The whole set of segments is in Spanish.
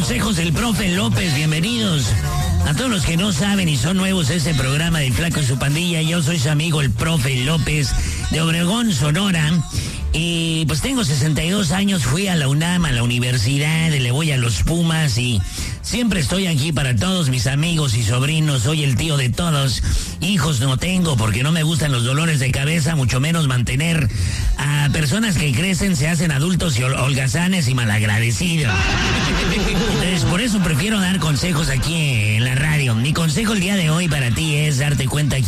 Consejos del profe López, bienvenidos. A todos los que no saben y son nuevos a este programa de Flaco y su pandilla, yo soy su amigo el profe López de Obregón, Sonora. Y pues tengo 62 años, fui a la UNAM, a la universidad, le voy a los Pumas y siempre estoy aquí para todos mis amigos y sobrinos, soy el tío de todos. Hijos no tengo porque no me gustan los dolores de cabeza, mucho menos mantener a personas que crecen, se hacen adultos y holgazanes y malagradecidos. Entonces, por eso prefiero dar consejos aquí en la radio. Mi consejo el día de hoy para ti es darte cuenta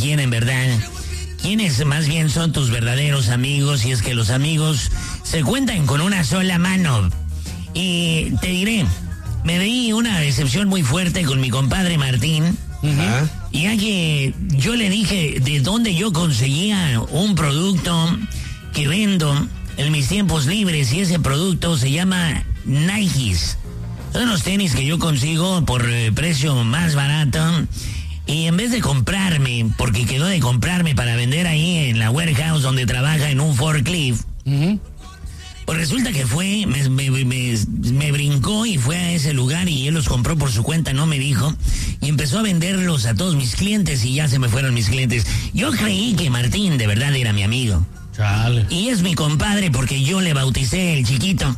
quiénes más bien son tus verdaderos amigos, y es que los amigos se cuentan con una sola mano. Y te diré, me di una decepción muy fuerte con mi compadre Martín. Ya que yo le dije de dónde yo conseguía un producto que vendo en mis tiempos libres, y ese producto se llama Nikes. Son los tenis que yo consigo por precio más barato. Y en vez de comprarme, porque quedó de comprarme para vender ahí en la warehouse donde trabaja en un forklift, pues resulta que fue, me brincó y fue a ese lugar y él los compró por su cuenta, no me dijo, y empezó a venderlos a todos mis clientes y ya se me fueron mis clientes. Yo creí que Martín de verdad era mi amigo. Chale. Y es mi compadre porque yo le bauticé el chiquito.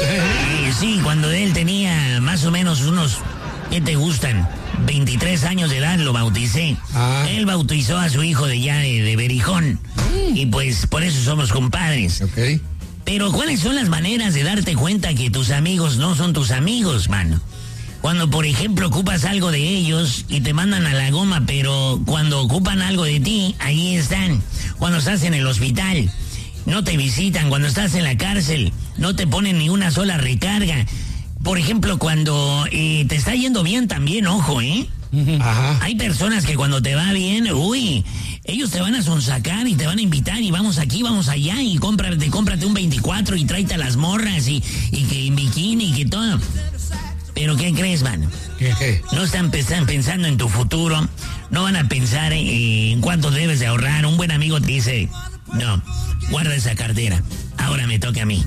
Sí, cuando él tenía más o menos unos, ¿qué te gustan? 23 años de edad lo bauticé. Él bautizó a su hijo de Berijón. Y pues por eso somos compadres. Okay. Pero ¿cuáles son las maneras de darte cuenta que tus amigos no son tus amigos, mano? Cuando, por ejemplo, ocupas algo de ellos y te mandan a la goma, pero cuando ocupan algo de ti, ahí están. Cuando estás en el hospital, no te visitan. Cuando estás en la cárcel, no te ponen ni una sola recarga. Por ejemplo, cuando te está yendo bien también, ojo, ¿eh? Ajá. Hay personas que cuando te va bien, ellos te van a sonsacar y te van a invitar y vamos aquí, vamos allá y cómprate un 24 y tráete a las morras y que en bikini y que todo. Pero ¿qué crees, mano? ¿Qué? No están pensando en tu futuro, no van a pensar en cuánto debes de ahorrar. Un buen amigo te dice, no, guarda esa cartera, ahora me toca a mí.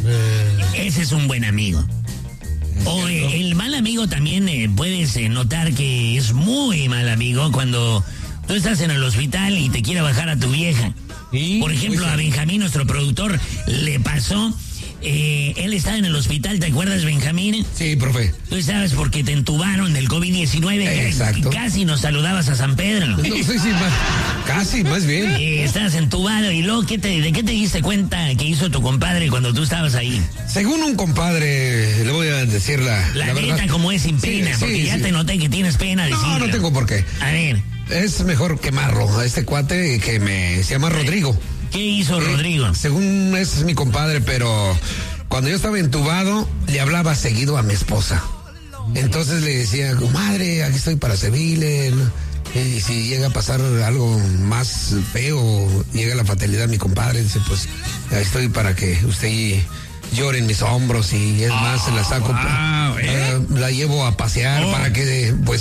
Ese es un buen amigo. O el mal amigo también puedes notar que es muy mal amigo cuando tú estás en el hospital y te quiere bajar a tu vieja. ¿Sí? Por ejemplo, a Benjamín, nuestro productor, le pasó. Él estaba en el hospital, ¿te acuerdas, Benjamín? Sí, profe. Tú sabes porque te entubaron del COVID-19. Exacto. Casi nos saludabas a San Pedro. No, sí, casi, más bien. Estabas entubado y luego, ¿de qué te diste cuenta que hizo tu compadre cuando tú estabas ahí? Según un compadre, le voy a decir la neta, verdad. como es sin pena, porque ya te noté que tienes pena decirlo. No tengo por qué. A ver. Es mejor quemarlo a este cuate que se llama Rodrigo. ¿Qué hizo Rodrigo? Según es mi compadre, pero cuando yo estaba entubado, le hablaba seguido a mi esposa. Entonces le decía, comadre, aquí estoy para servirle. Y si llega a pasar algo más feo, llega la fatalidad, mi compadre dice, pues ahí estoy para que usted llore en mis hombros y es más, se la saco, la llevo a pasear para que pues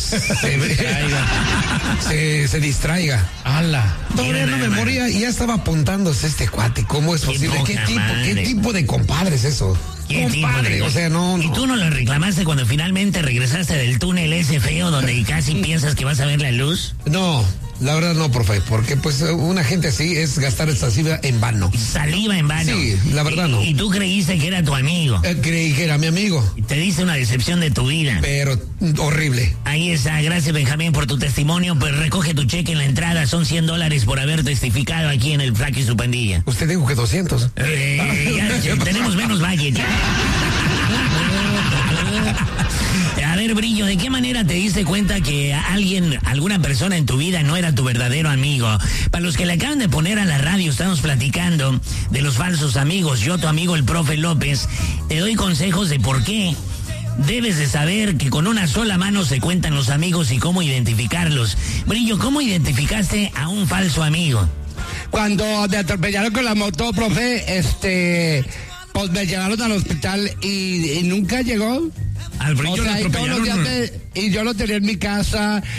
se distraiga. ¡Hala! Todavía no me moría y ya estaba apuntándose este cuate. ¿Cómo es posible? ¿Qué tipo de compadre es eso? ¿Qué compadre? O sea, no. ¿Y tú no lo reclamaste cuando finalmente regresaste del túnel ese feo donde casi piensas que vas a ver la luz? No, la verdad no, profe, porque pues una gente así es gastar saliva en vano. Saliva en vano. Sí, la verdad no. ¿Y tú creíste que era tu amigo? Creí que era mi amigo. Te diste una decepción de tu vida. Pero horrible. Ahí está, gracias Benjamín por tu testimonio, pues recoge tu cheque en la entrada, son $100 por haber testificado aquí en el Flaco y su pandilla. Usted dijo que 200. Ya tenemos menos budget. A ver, Brillo, ¿de qué manera te diste cuenta que alguna persona en tu vida no era tu verdadero amigo? Para los que le acaban de poner a la radio, estamos platicando de los falsos amigos. Yo, tu amigo el profe López, te doy consejos de por qué debes de saber que con una sola mano se cuentan los amigos y cómo identificarlos. Brillo, ¿cómo identificaste a un falso amigo? Cuando me atropellaron con la moto, profe, pues me llevaron al hospital y nunca llegó. Al Brillo o sea, lo y todos los atropellaron. días y yo lo tenía en mi casa.